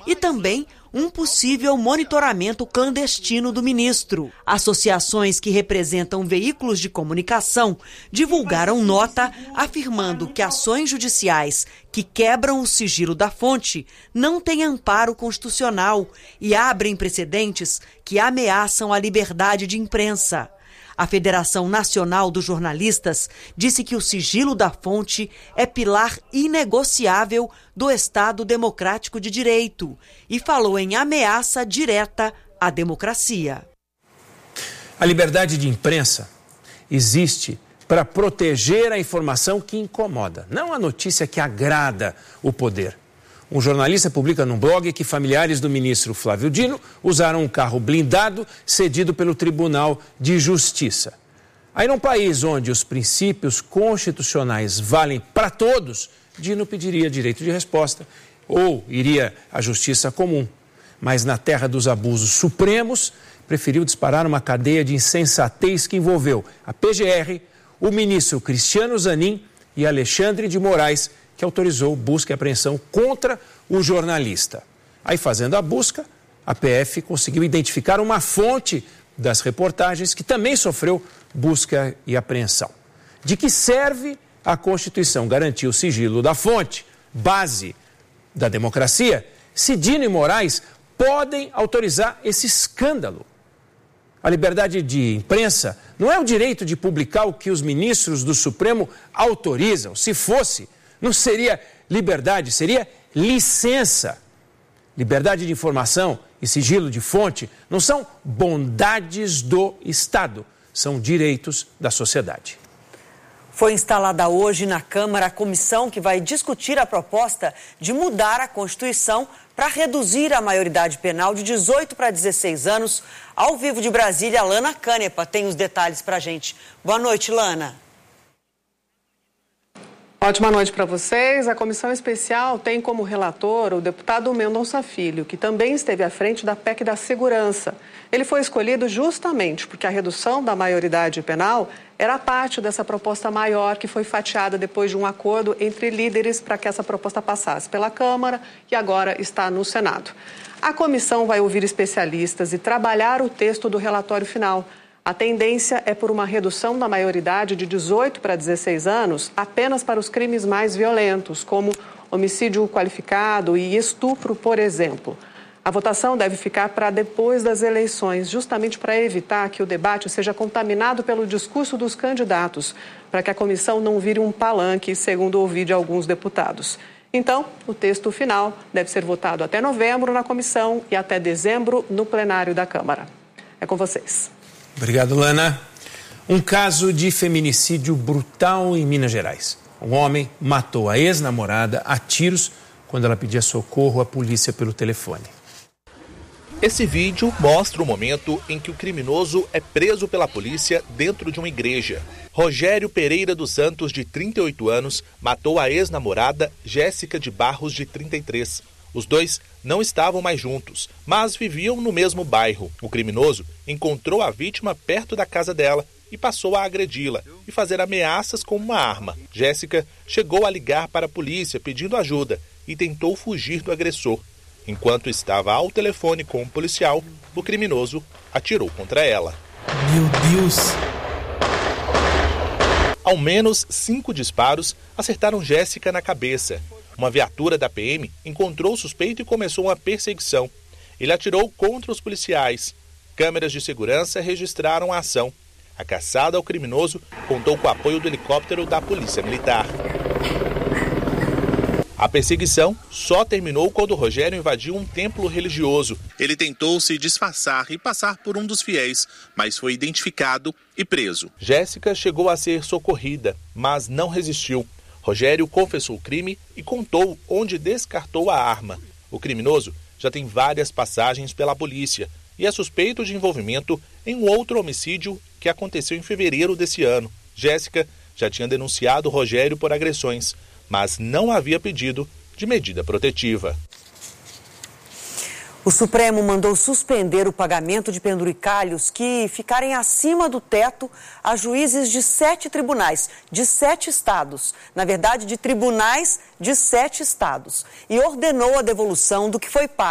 e também um possível monitoramento clandestino do ministro. Associações que representam veículos de comunicação divulgaram nota afirmando que ações judiciais que quebram o sigilo da fonte não têm amparo constitucional e abrem precedentes que ameaçam a liberdade de imprensa. A Federação Nacional dos Jornalistas disse que o sigilo da fonte é pilar inegociável do Estado Democrático de Direito e falou em ameaça direta à democracia. A liberdade de imprensa existe para proteger a informação que incomoda, não a notícia que agrada o poder. Um jornalista publica num blog que familiares do ministro Flávio Dino usaram um carro blindado cedido pelo Tribunal de Justiça. Aí, num país onde os princípios constitucionais valem para todos, Dino pediria direito de resposta ou iria à justiça comum. Mas na terra dos abusos supremos, preferiu disparar uma cadeia de insensatez que envolveu a PGR, o ministro Cristiano Zanin e Alexandre de Moraes, que autorizou busca e apreensão contra o jornalista. Aí, fazendo a busca, a PF conseguiu identificar uma fonte das reportagens que também sofreu busca e apreensão. De que serve a Constituição garantir o sigilo da fonte, base da democracia, se Dino e Moraes podem autorizar esse escândalo? A liberdade de imprensa não é o direito de publicar o que os ministros do Supremo autorizam. Se fosse, não seria liberdade, seria licença. Liberdade de informação e sigilo de fonte não são bondades do Estado, são direitos da sociedade. Foi instalada hoje na Câmara a comissão que vai discutir a proposta de mudar a Constituição para reduzir a maioridade penal de 18 para 16 anos. Ao vivo de Brasília, Lana Canepa tem os detalhes para a gente. Boa noite, Lana. Ótima noite para vocês. A comissão especial tem como relator o deputado Mendonça Filho, que também esteve à frente da PEC da Segurança. Ele foi escolhido justamente porque a redução da maioridade penal era parte dessa proposta maior que foi fatiada depois de um acordo entre líderes para que essa proposta passasse pela Câmara e agora está no Senado. A comissão vai ouvir especialistas e trabalhar o texto do relatório final. A tendência é por uma redução da maioridade de 18 para 16 anos apenas para os crimes mais violentos, como homicídio qualificado e estupro, por exemplo. A votação deve ficar para depois das eleições, justamente para evitar que o debate seja contaminado pelo discurso dos candidatos, para que a comissão não vire um palanque, segundo ouvi de alguns deputados. Então, o texto final deve ser votado até novembro na comissão e até dezembro no plenário da Câmara. É com vocês. Obrigado, Lana. Um caso de feminicídio brutal em Minas Gerais. Um homem matou a ex-namorada a tiros quando ela pedia socorro à polícia pelo telefone. Esse vídeo mostra o momento em que o criminoso é preso pela polícia dentro de uma igreja. Rogério Pereira dos Santos, de 38 anos, matou a ex-namorada Jéssica de Barros, de 33. Os dois não estavam mais juntos, mas viviam no mesmo bairro. O criminoso encontrou a vítima perto da casa dela e passou a agredi-la e fazer ameaças com uma arma. Jéssica chegou a ligar para a polícia pedindo ajuda e tentou fugir do agressor. Enquanto estava ao telefone com o policial, o criminoso atirou contra ela. Meu Deus! Ao menos 5 disparos acertaram Jéssica na cabeça. Uma viatura da PM encontrou o suspeito e começou uma perseguição. Ele atirou contra os policiais. Câmeras de segurança registraram a ação. A caçada ao criminoso contou com o apoio do helicóptero da Polícia Militar. A perseguição só terminou quando Rogério invadiu um templo religioso. Ele tentou se disfarçar e passar por um dos fiéis, mas foi identificado e preso. Jéssica chegou a ser socorrida, mas não resistiu. Rogério confessou o crime e contou onde descartou a arma. O criminoso já tem várias passagens pela polícia e é suspeito de envolvimento em um outro homicídio que aconteceu em fevereiro desse ano. Jéssica já tinha denunciado Rogério por agressões, mas não havia pedido de medida protetiva. O Supremo mandou suspender o pagamento de penduricalhos que ficarem acima do teto a juízes de 7 tribunais, de 7 estados. Na verdade, de tribunais de 7 estados. E ordenou a devolução do que foi pago.